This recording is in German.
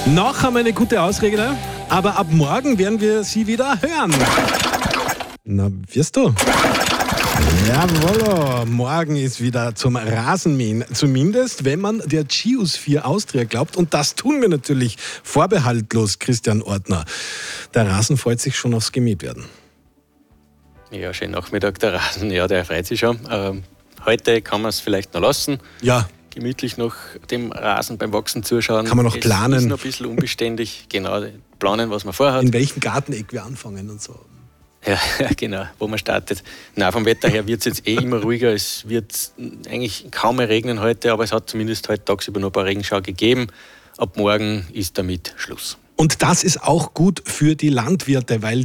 Noch haben wir eine gute Ausrede, aber ab morgen werden wir sie wieder hören. Na, wirst du? Jawollo, morgen ist wieder zum Rasenmähen. Zumindest, wenn man der Geosphere Austria glaubt. Und das tun wir natürlich vorbehaltlos, Christian Ortner. Der Rasen freut sich schon aufs Gemäht-werden. Ja, schönen Nachmittag, der Rasen. Ja, der freut sich schon. Heute kann man es vielleicht noch lassen. Ja. Gemütlich noch dem Rasen beim Wachsen zuschauen. Kann man noch planen. Es ist noch ein bisschen unbeständig. Genau, planen, was man vorhat. In welchem Garteneck wir anfangen und so. Ja, genau, wo man startet. Nein, vom Wetter her wird es jetzt immer ruhiger. Es wird eigentlich kaum mehr regnen heute, aber es hat zumindest heute tagsüber noch ein paar Regenschauer gegeben. Ab morgen ist damit Schluss. Und das ist auch gut für die Landwirte, weil